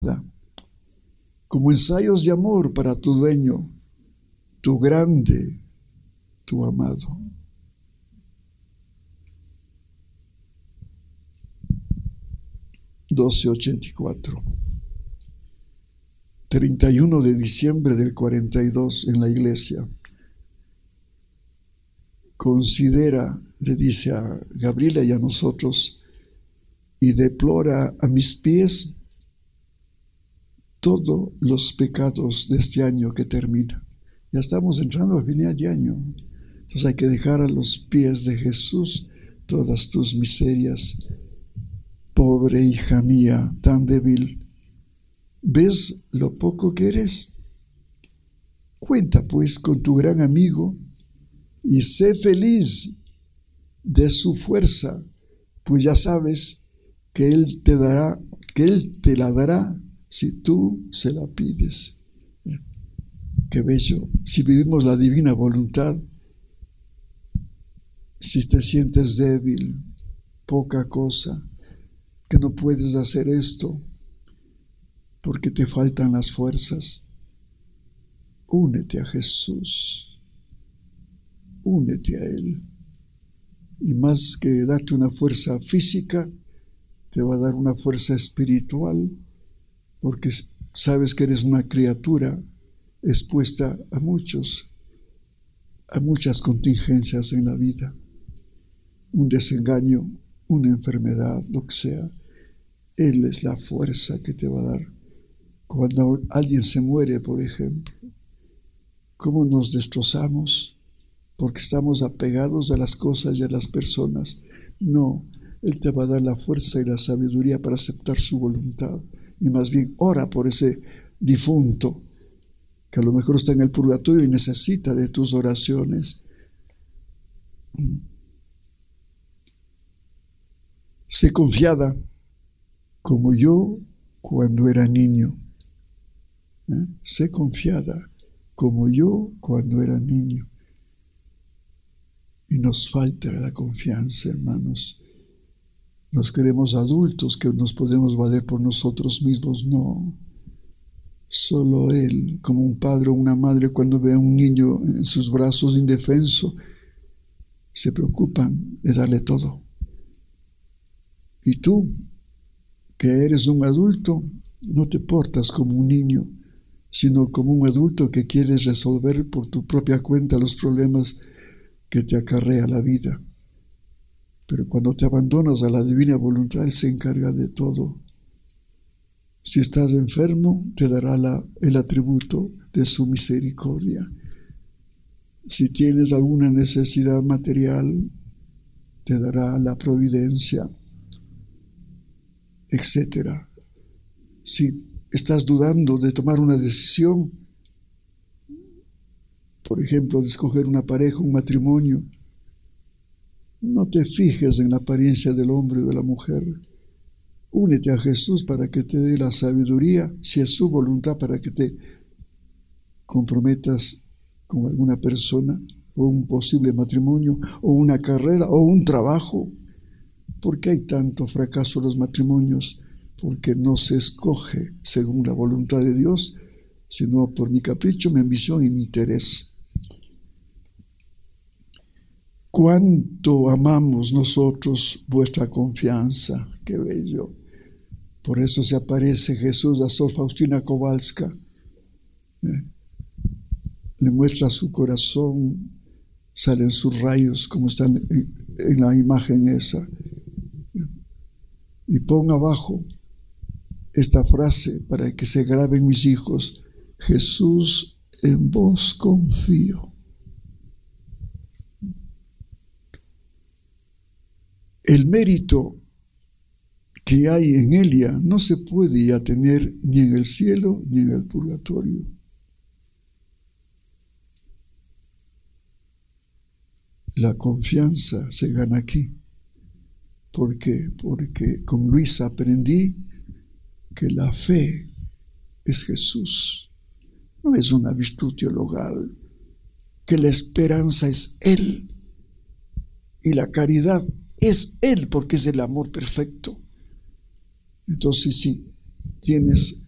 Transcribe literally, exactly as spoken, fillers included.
como ensayos de amor para tu dueño, tu grande, tu amado. doce ochenta y cuatro. treinta y uno de diciembre del cuarenta y dos en la iglesia. Considera, le dice a Gabriela y a nosotros, y deplora a mis pies todos los pecados de este año que termina. Ya estamos entrando al final de año. Entonces hay que dejar a los pies de Jesús todas tus miserias. Pobre hija mía, tan débil, ¿ves lo poco que eres? Cuenta pues con tu gran amigo y sé feliz de su fuerza, pues ya sabes que él te dará, que él te la dará si tú se la pides. Qué bello. Si vivimos la divina voluntad, si te sientes débil, poca cosa, que no puedes hacer esto porque te faltan las fuerzas, únete a Jesús, únete a Él. Y más que darte una fuerza física, te va a dar una fuerza espiritual, porque sabes que eres una criatura expuesta a muchos, a muchas contingencias en la vida, un desengaño, una enfermedad, lo que sea. Él es la fuerza que te va a dar. Cuando alguien se muere, por ejemplo, ¿cómo nos destrozamos? Porque estamos apegados a las cosas y a las personas. No, Él te va a dar la fuerza y la sabiduría para aceptar su voluntad. Y más bien, ora por ese difunto que a lo mejor está en el purgatorio y necesita de tus oraciones. Sé confiada como yo cuando era niño. ¿Eh? Sé confiada como yo cuando era niño. Y nos falta la confianza, hermanos. Nos creemos adultos que nos podemos valer por nosotros mismos. No. Solo Él, como un padre o una madre, cuando ve a un niño en sus brazos indefenso, se preocupan de darle todo. Y tú, que eres un adulto, no te portas como un niño, sino como un adulto que quieres resolver por tu propia cuenta los problemas que te acarrea la vida. Pero cuando te abandonas a la divina voluntad, Él se encarga de todo. Si estás enfermo, te dará la, el atributo de su misericordia. Si tienes alguna necesidad material, te dará la providencia, etcétera. Si estás dudando de tomar una decisión, por ejemplo, de escoger una pareja, un matrimonio, no te fijes en la apariencia del hombre o de la mujer. Únete a Jesús para que te dé la sabiduría, si es su voluntad, para que te comprometas con alguna persona o un posible matrimonio o una carrera o un trabajo. ¿Por qué hay tanto fracaso en los matrimonios? Porque no se escoge según la voluntad de Dios, sino por mi capricho, mi ambición y mi interés. ¿Cuánto amamos nosotros vuestra confianza? ¡Qué bello! Por eso se aparece Jesús a Sor Faustina Kowalska. ¿Eh? Le muestra su corazón, salen sus rayos, como están en, en la imagen esa. Y pon abajo esta frase para que se graben mis hijos: Jesús, en vos confío. El mérito que hay en Elia no se puede ya tener ni en el cielo ni en el purgatorio. La confianza se gana aquí. ¿Por qué? Porque con Luisa aprendí que la fe es Jesús, no es una virtud teologal, que la esperanza es Él y la caridad es Él, porque es el amor perfecto. Entonces, si tienes